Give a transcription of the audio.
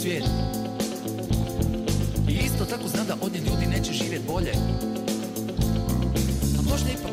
svijet. I isto tako zna da ovdje ljudi neće živjeti bolje. A možda ipak